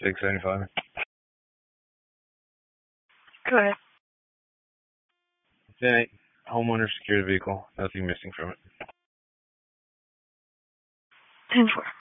$675. Go ahead. It's a homeowner secured vehicle. Nothing missing from it. 10-4.